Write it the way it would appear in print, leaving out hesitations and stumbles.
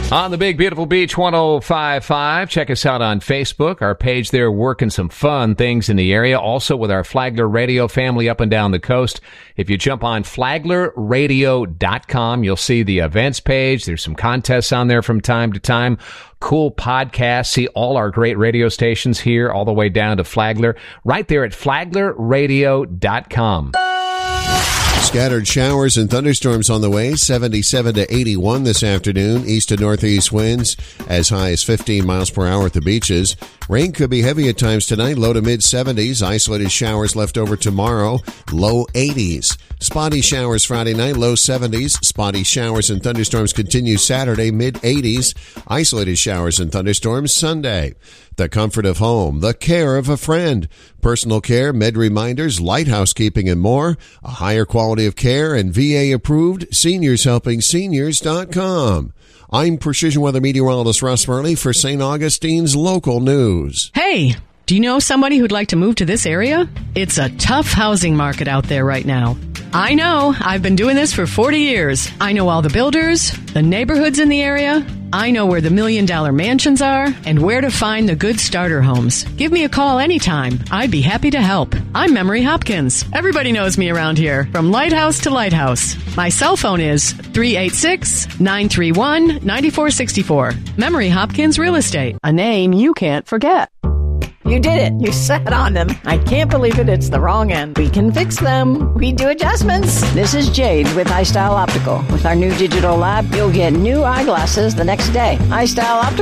On the Big Beautiful Beach 105.5. Check us out on Facebook. Our page there, working some fun things in the area. Also with our Flagler Radio family up and down the coast. If you jump on flaglerradio.com, you'll see the events page. There's some contests on there from time to time. Cool podcasts. See all our great radio stations here all the way down to Flagler. Right there at flaglerradio.com. Scattered showers and thunderstorms on the way, 77 to 81 this afternoon. East to northeast winds as high as 15 miles per hour at the beaches. Rain could be heavy at times tonight, low to mid-70s. Isolated showers left over tomorrow, low 80s. Spotty showers Friday night, low 70s. Spotty showers and thunderstorms continue Saturday, mid-80s. Isolated showers and thunderstorms Sunday. The comfort of home, the care of a friend, personal care, med reminders, light housekeeping, and more. A higher quality of care and VA approved. SeniorsHelpingSeniors.com. I'm Precision Weather Meteorologist Russ Murley for St. Augustine's Local News. Hey, do you know somebody who'd like to move to this area? It's a tough housing market out there right now. I know. I've been doing this for 40 years. I know all the builders, the neighborhoods in the area. I know where the $1 million mansions are and where to find the good starter homes. Give me a call anytime. I'd be happy to help. I'm Memory Hopkins. Everybody knows me around here, from lighthouse to lighthouse. My cell phone is 386-931-9464. Memory Hopkins Real Estate, a name you can't forget. You did it. You sat on them. I can't believe it. It's the wrong end. We can fix them. We do adjustments. This is Jade with iStyle Optical. With our new digital lab, you'll get new eyeglasses the next day. iStyle Optical.